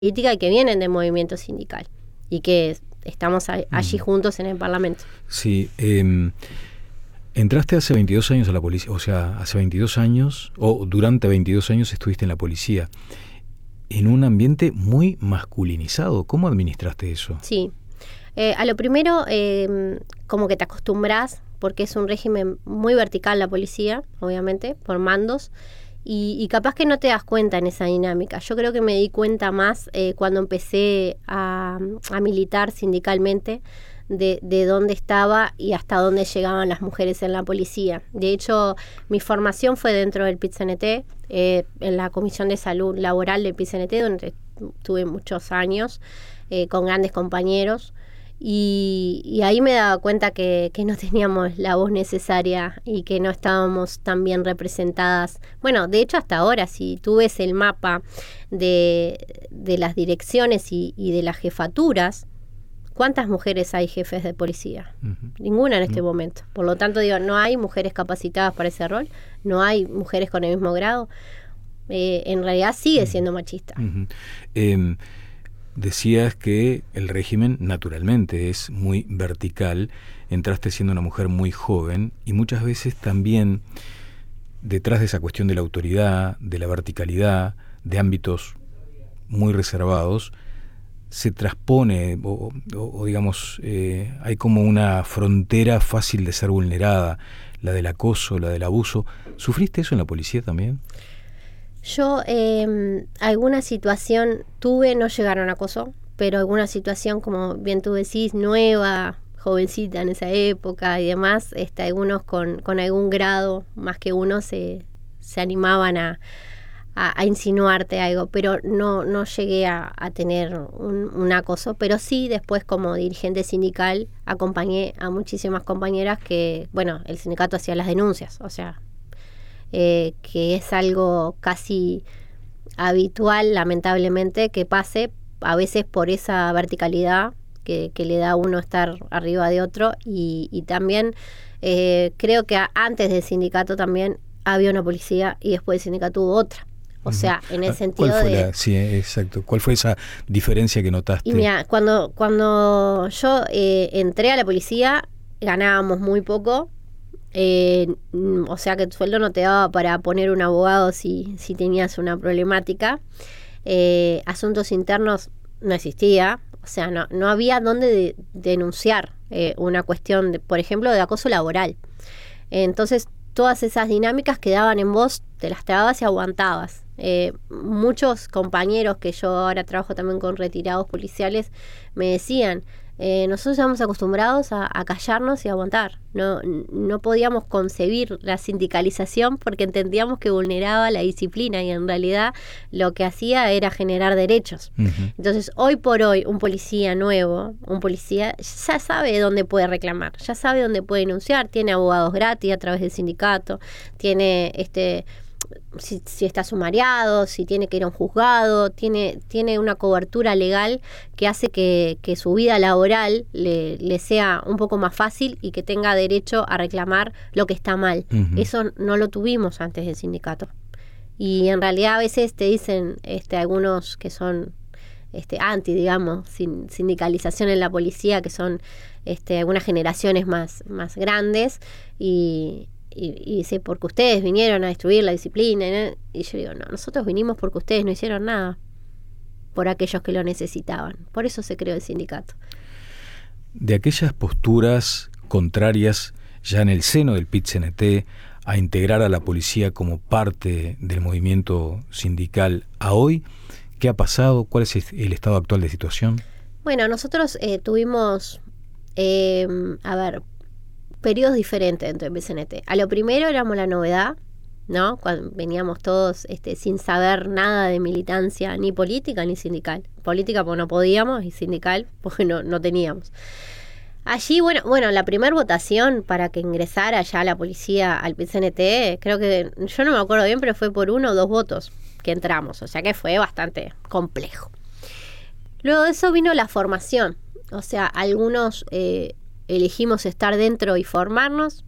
política y que vienen del movimiento sindical y que estamos allí juntos en el Parlamento. Sí, entraste hace 22 años a la policía, o sea, hace 22 años, o durante 22 años estuviste en la policía, en un ambiente muy masculinizado. ¿Cómo administraste eso? Sí, a lo primero, como que te acostumbras, porque es un régimen muy vertical la policía, obviamente, por mandos, y capaz que no te das cuenta en esa dinámica. Yo creo que me di cuenta más cuando empecé a militar sindicalmente de dónde estaba y hasta dónde llegaban las mujeres en la policía. De hecho, mi formación fue dentro del PIT-CNT, en la Comisión de Salud Laboral del PIT-CNT, donde tuve muchos años con grandes compañeros. Y ahí me daba cuenta que no teníamos la voz necesaria y que no estábamos tan bien representadas. Bueno, de hecho hasta ahora, si tú ves el mapa de las direcciones y de las jefaturas, ¿cuántas mujeres hay jefes de policía? Ninguna en este momento. Por lo tanto, digo, no hay mujeres capacitadas para ese rol, no hay mujeres con el mismo grado. En realidad sigue siendo machista. Decías que el régimen naturalmente es muy vertical, entraste siendo una mujer muy joven y muchas veces también detrás de esa cuestión de la autoridad, de la verticalidad, de ámbitos muy reservados, se transpone o digamos, hay como una frontera fácil de ser vulnerada, la del acoso, la del abuso. ¿Sufriste eso en la policía también? Yo alguna situación tuve, no llegaron a acoso, pero alguna situación, como bien tú decís, nueva, jovencita en esa época y demás, algunos con algún grado, más que uno, se animaban a insinuarte algo, pero no llegué a tener un acoso, pero sí después como dirigente sindical acompañé a muchísimas compañeras que, bueno, el sindicato hacía las denuncias, o sea, que es algo casi habitual, lamentablemente, que pase a veces por esa verticalidad que le da a uno estar arriba de otro y también creo que antes del sindicato también había una policía y después del sindicato hubo otra. O sea, en el sentido ¿Cuál fue sí, exacto. ¿Cuál fue esa diferencia que notaste? Y mira, cuando yo entré a la policía ganábamos muy poco. O sea que tu sueldo no te daba para poner un abogado si tenías una problemática. Asuntos internos no existía, o sea, no había dónde denunciar una cuestión, por ejemplo, de acoso laboral. Entonces, todas esas dinámicas quedaban en vos, te las trabas y aguantabas. Muchos compañeros que yo ahora trabajo también con retirados policiales me decían, nosotros estamos acostumbrados a callarnos y a aguantar. No podíamos concebir la sindicalización porque entendíamos que vulneraba la disciplina y en realidad lo que hacía era generar derechos. Entonces, hoy por hoy, un policía nuevo, un policía ya sabe dónde puede reclamar, ya sabe dónde puede denunciar, tiene abogados gratis a través del sindicato, tiene si está sumariado, si tiene que ir a un juzgado, tiene una cobertura legal que hace que su vida laboral le sea un poco más fácil y que tenga derecho a reclamar lo que está mal. Eso no lo tuvimos antes del sindicato. Y en realidad a veces te dicen algunos que son anti, digamos, sindicalización en la policía, que son algunas generaciones más grandes y dice, porque ustedes vinieron a destruir la disciplina, ¿no? Y yo digo, no, nosotros vinimos porque ustedes no hicieron nada por aquellos que lo necesitaban. Por eso se creó el sindicato. De aquellas posturas contrarias ya en el seno del PIT-CNT a integrar a la policía como parte del movimiento sindical a hoy, ¿qué ha pasado? ¿Cuál es el estado actual de situación? Bueno, nosotros tuvimos, periodos diferentes dentro del PIT-CNT. A lo primero éramos la novedad, ¿no? Cuando veníamos todos sin saber nada de militancia, ni política ni sindical. Política porque no podíamos y sindical porque no teníamos. Allí, bueno, la primera votación para que ingresara ya la policía al PIT-CNT, creo que, yo no me acuerdo bien, pero fue por 1 o 2 votos que entramos, o sea que fue bastante complejo. Luego de eso vino la formación, o sea, algunos elegimos estar dentro y formarnos,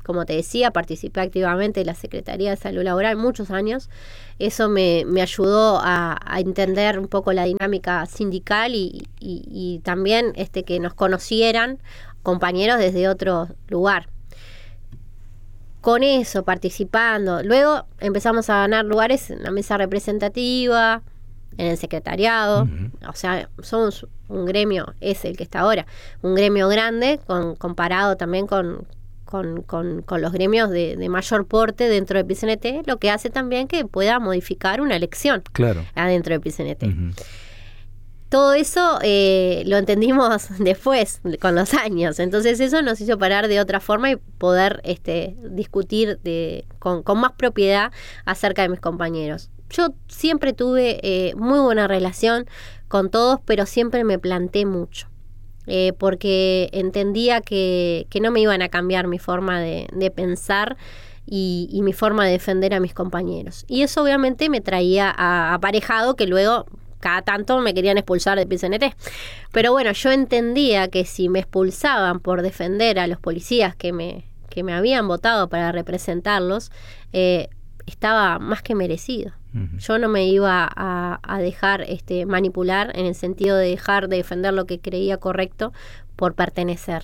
como te decía, participé activamente de la Secretaría de Salud Laboral muchos años. Eso me ayudó a entender un poco la dinámica sindical y también que nos conocieran compañeros desde otro lugar. Con eso, participando, luego empezamos a ganar lugares en la mesa representativa, en el secretariado. O sea, somos un gremio, es el que está ahora, un gremio grande comparado también con los gremios de mayor porte dentro del PCNT, lo que hace también que pueda modificar una elección adentro del PCNT. Todo eso lo entendimos después, con los años. Entonces eso nos hizo parar de otra forma y poder discutir con más propiedad acerca de mis compañeros. Yo siempre tuve muy buena relación con todos, pero siempre me planté mucho. Porque entendía que no me iban a cambiar mi forma de pensar y mi forma de defender a mis compañeros. Y eso obviamente me traía aparejado que luego cada tanto me querían expulsar de PCNT. Pero bueno, yo entendía que si me expulsaban por defender a los policías que me habían votado para representarlos, estaba más que merecido. Yo no me iba a dejar manipular en el sentido de dejar de defender lo que creía correcto por pertenecer.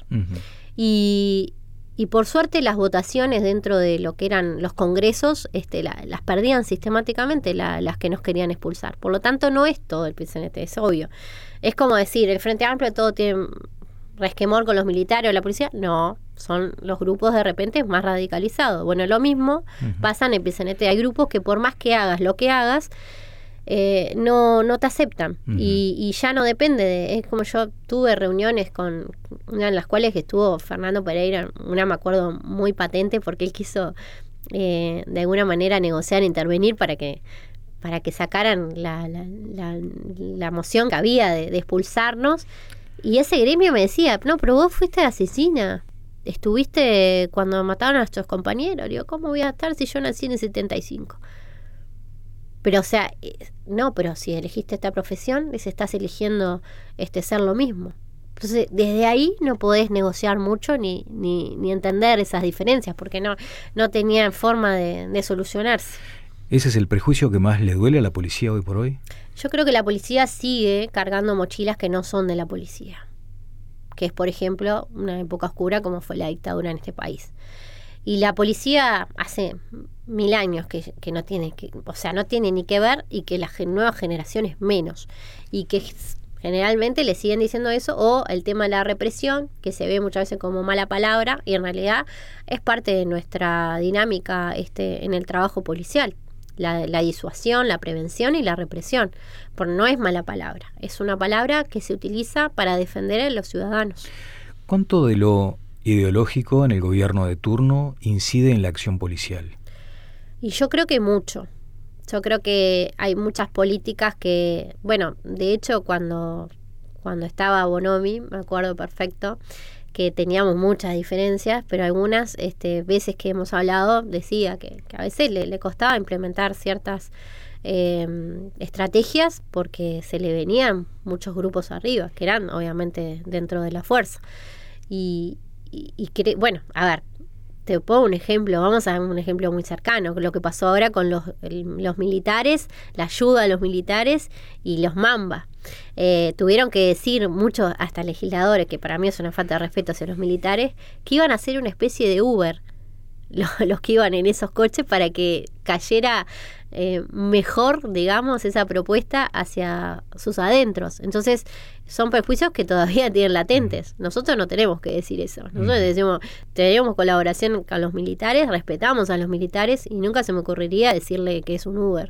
Y por suerte las votaciones dentro de lo que eran los congresos las perdían sistemáticamente las que nos querían expulsar. Por lo tanto, no es todo el PCNT, es obvio. Es como decir, el Frente Amplio todo tiene resquemor con los militares o la policía. No, son los grupos de repente más radicalizados. Bueno, lo mismo pasa en el PCNT. Hay grupos que por más que hagas lo que hagas, no te aceptan. Y ya no depende es como yo tuve reuniones con una en las cuales estuvo Fernando Pereira, una me acuerdo muy patente porque él quiso de alguna manera negociar, intervenir para que sacaran la moción que había de expulsarnos. Y ese gremio me decía, no, pero vos fuiste asesina, estuviste cuando mataron a nuestros compañeros. Digo, ¿cómo voy a estar si yo nací en el 75? Pero, o sea, no, pero si elegiste esta profesión, estás eligiendo ser lo mismo. Entonces, desde ahí no podés negociar mucho ni entender esas diferencias, porque no tenían forma de solucionarse. ¿Ese es el prejuicio que más le duele a la policía hoy por hoy? Yo creo que la policía sigue cargando mochilas que no son de la policía, que es, por ejemplo, una época oscura como fue la dictadura en este país. Y la policía hace 1000 años que no tiene no tiene ni que ver, y que las nuevas generaciones menos, y que generalmente le siguen diciendo eso, o el tema de la represión, que se ve muchas veces como mala palabra, y en realidad es parte de nuestra dinámica en el trabajo policial. La disuasión, la prevención y la represión. Pero no es mala palabra, es una palabra que se utiliza para defender a los ciudadanos. ¿Cuánto de lo ideológico en el gobierno de turno incide en la acción policial? Y yo creo que mucho. Yo creo que hay muchas políticas que, bueno, de hecho cuando estaba Bonomi, me acuerdo perfecto, que teníamos muchas diferencias, pero algunas veces que hemos hablado decía que a veces le costaba implementar ciertas estrategias porque se le venían muchos grupos arriba, que eran obviamente dentro de la fuerza. Bueno, a ver, te pongo un ejemplo, vamos a dar un ejemplo muy cercano, lo que pasó ahora con los militares, la ayuda a los militares y los Mamba. Tuvieron que decir muchos, hasta legisladores, que para mí es una falta de respeto hacia los militares, que iban a hacer una especie de Uber, los que iban en esos coches, para que cayera mejor, digamos, esa propuesta hacia sus adentros. Entonces, son prejuicios que todavía tienen latentes. Nosotros no tenemos que decir eso. Nosotros decimos, tenemos colaboración con los militares, respetamos a los militares, y nunca se me ocurriría decirle que es un Uber.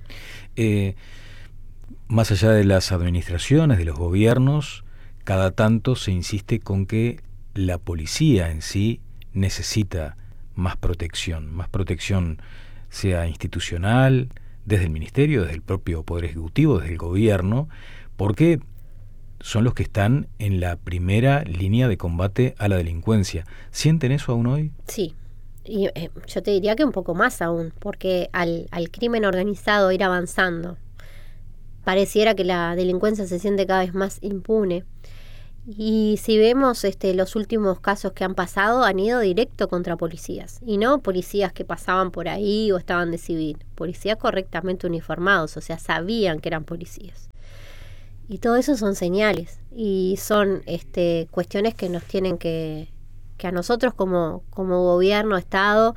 Más allá de las administraciones, de los gobiernos, cada tanto se insiste con que la policía en sí necesita más protección sea institucional, desde el ministerio, desde el propio Poder Ejecutivo, desde el gobierno, porque son los que están en la primera línea de combate a la delincuencia. ¿Sienten eso aún hoy? Sí, y yo te diría que un poco más aún, porque al crimen organizado ir avanzando, pareciera que la delincuencia se siente cada vez más impune. Y si vemos los últimos casos que han pasado, han ido directo contra policías. Y no policías que pasaban por ahí o estaban de civil. Policías correctamente uniformados, o sea, sabían que eran policías. Y todo eso son señales. Y son cuestiones que nos tienen que a nosotros como gobierno, Estado,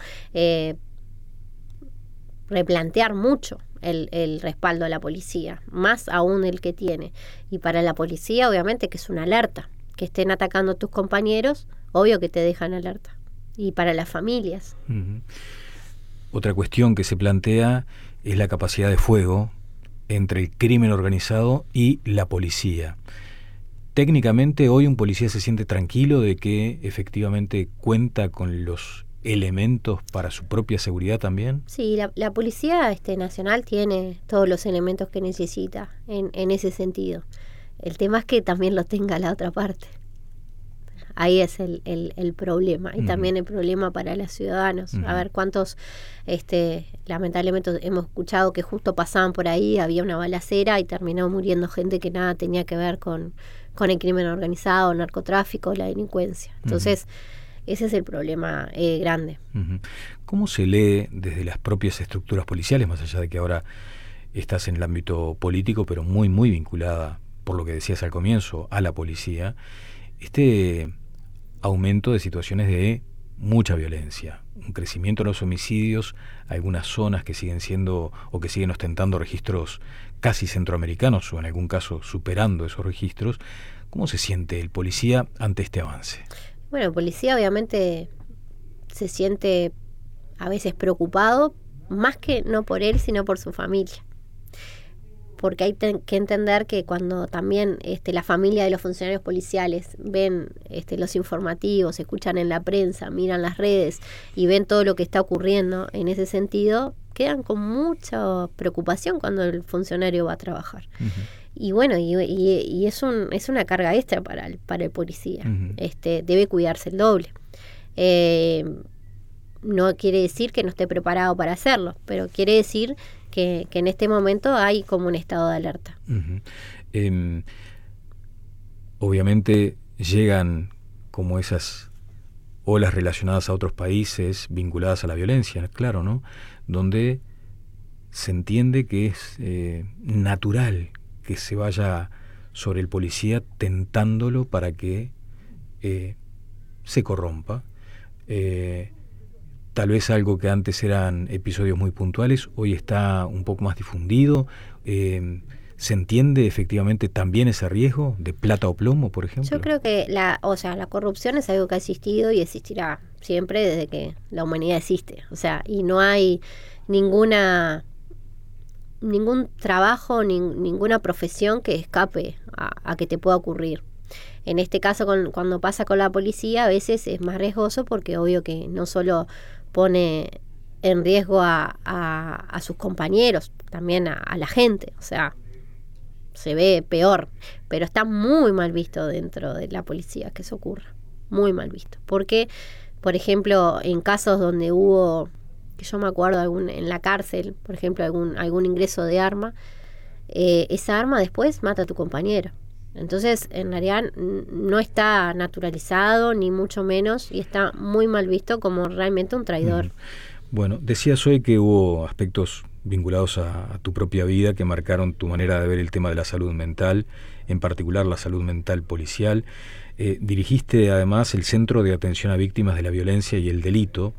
replantear mucho el respaldo a la policía, más aún el que tiene. Y para la policía, obviamente, que es una alerta. Que estén atacando a tus compañeros, obvio que te dejan alerta. Y para las familias. Uh-huh. Otra cuestión que se plantea es la capacidad de fuego entre el crimen organizado y la policía. Técnicamente, hoy un policía se siente tranquilo de que efectivamente cuenta con los elementos para su propia seguridad también. Sí, la policía nacional tiene todos los elementos que necesita en ese sentido. El tema es que también lo tenga la otra parte. Ahí es el problema. Y también el problema para los ciudadanos. A ver cuántos, lamentablemente hemos escuchado que justo pasaban por ahí, había una balacera y terminó muriendo gente que nada tenía que ver con el crimen organizado, narcotráfico, la delincuencia. Entonces, ese es el problema grande. ¿Cómo se lee desde las propias estructuras policiales, más allá de que ahora estás en el ámbito político, pero muy, muy vinculada, por lo que decías al comienzo, a la policía, este aumento de situaciones de mucha violencia, un crecimiento en los homicidios, algunas zonas que siguen siendo o que siguen ostentando registros casi centroamericanos o en algún caso superando esos registros? ¿Cómo se siente el policía ante este avance? Bueno, el policía obviamente se siente a veces preocupado, más que no por él, sino por su familia. Porque hay que entender que cuando también la familia de los funcionarios policiales ven los informativos, escuchan en la prensa, miran las redes y ven todo lo que está ocurriendo en ese sentido, quedan con mucha preocupación cuando el funcionario va a trabajar. Y bueno, y es una carga extra para el policía. Debe cuidarse el doble. No quiere decir que no esté preparado para hacerlo, pero quiere decir que en este momento hay como un estado de alerta. Obviamente llegan como esas olas relacionadas a otros países vinculadas a la violencia, claro, ¿no? Donde se entiende que es natural que se vaya sobre el policía tentándolo para que se corrompa. Tal vez algo que antes eran episodios muy puntuales, hoy está un poco más difundido. ¿Se entiende efectivamente también ese riesgo de plata o plomo, por ejemplo? Yo creo que la corrupción es algo que ha existido y existirá siempre desde que la humanidad existe. O sea, y no hay ningún trabajo, ninguna profesión que escape a que te pueda ocurrir. En este caso, cuando pasa con la policía, a veces es más riesgoso porque obvio que no solo pone en riesgo a sus compañeros, también a la gente. O sea, se ve peor, pero está muy mal visto dentro de la policía que eso ocurra. Muy mal visto. Porque, por ejemplo, en casos donde hubo, que yo me acuerdo en la cárcel, por ejemplo, algún ingreso de arma, esa arma después mata a tu compañero. Entonces, en realidad no está naturalizado, ni mucho menos, y está muy mal visto como realmente un traidor. Bueno, decías hoy que hubo aspectos vinculados a tu propia vida que marcaron tu manera de ver el tema de la salud mental, en particular la salud mental policial. Dirigiste además el Centro de Atención a Víctimas de la Violencia y el Delito,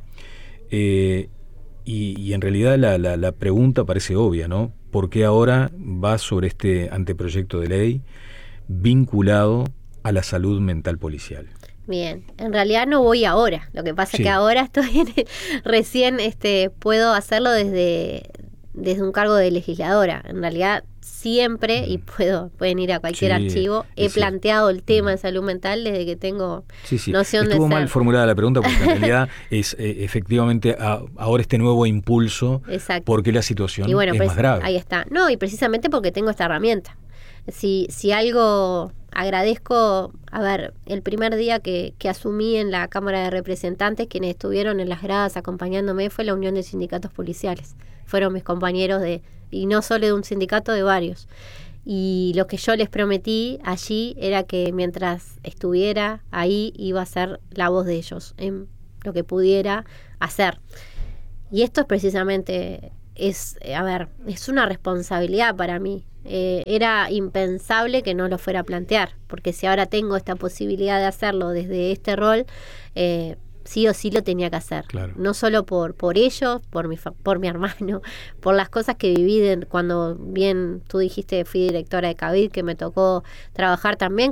y en realidad la pregunta parece obvia, ¿no? ¿Por qué ahora vas sobre este anteproyecto de ley vinculado a la salud mental policial? Bien, en realidad no voy ahora, lo que pasa es que ahora estoy recién puedo hacerlo desde un cargo de legisladora. En realidad siempre, y pueden ir a cualquier archivo, he planteado el tema de salud mental desde que tengo noción de ser. Estuvo mal formulada la pregunta porque en realidad es efectivamente ahora este nuevo impulso. Exacto. Porque la situación es más grave. Ahí está. No, y precisamente porque tengo esta herramienta. Si algo agradezco, a ver, el primer día que asumí en la Cámara de Representantes, quienes estuvieron en las gradas acompañándome fue la Unión de Sindicatos Policiales. Fueron mis compañeros y no solo de un sindicato, de varios. Y lo que yo les prometí allí era que mientras estuviera ahí iba a ser la voz de ellos en lo que pudiera hacer. Y esto es precisamente, es una responsabilidad para mí. Era impensable que no lo fuera a plantear, porque si ahora tengo esta posibilidad de hacerlo desde este rol, sí o sí lo tenía que hacer. Claro. No solo por ellos, por mi hermano, por las cosas que viví cuando bien tú dijiste fui directora de Cavid, que me tocó trabajar también